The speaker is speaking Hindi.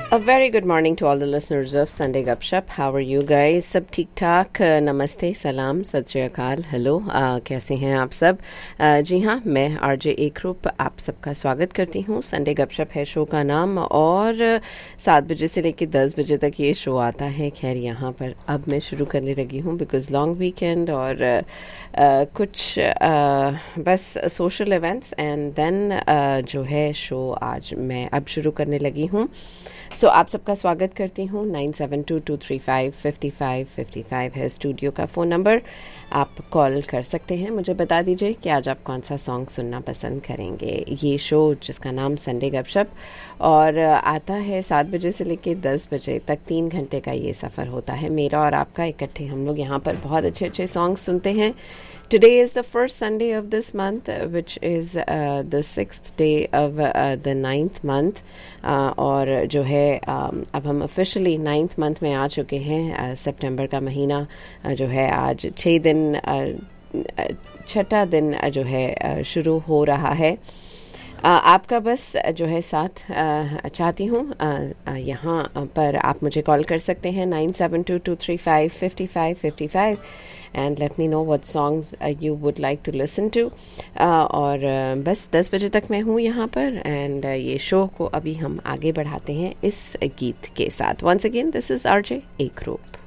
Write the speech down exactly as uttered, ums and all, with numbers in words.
A very good morning to all the listeners of Sunday Gupshup. How are you guys? सब ठीक ठाक? नमस्ते, सलाम, सत श्री अकाल, हेलो, कैसे हैं आप सब? uh, जी हाँ, मैं आरजे एकरूप आप सबका स्वागत करती हूँ. संडे गपशप है शो का नाम और सात बजे से लेकर दस बजे तक ये शो आता है. खैर यहाँ पर अब मैं शुरू करने लगी हूँ बिकॉज़ लॉन्ग वीकेंड और uh, कुछ uh, बस सोशल इवेंट्स एंड देन जो है शो आज मैं अब शुरू करने लगी हूँ. सो so, आप सबका स्वागत करती हूँ. Nine seven to to three five fifty five fifty five है स्टूडियो का फ़ोन नंबर. आप कॉल कर सकते हैं. मुझे बता दीजिए कि आज आप कौन सा सॉन्ग सुनना पसंद करेंगे. ये शो जिसका नाम संडे गपशप और आता है सात बजे से लेकर दस बजे तक. तीन घंटे का ये सफ़र होता है मेरा और आपका. इकट्ठे हम लोग यहाँ पर बहुत अच्छे अच्छे सॉन्ग सुनते हैं. Today is the first Sunday of this month, uh, which is uh, the sixth day of uh, the ninth month. uh, और जो है um, अब हम officially ninth month में आ चुके हैं. सितंबर uh, का महीना uh, जो है आज छः दिन uh, छठा दिन uh, जो है uh, शुरू हो रहा है. uh, आपका बस uh, जो है साथ uh, चाहती हूँ. uh, uh, यहाँ पर आप मुझे कॉल कर सकते हैं nine seven to to three five fifty five fifty five and let me know what songs uh, you would like to listen to. uh, और uh, बस दस बजे तक मैं हूँ यहाँ पर and uh, ये शो को अभी हम आगे बढ़ाते हैं इस गीत के साथ. Once again, this is RJ एकरूप.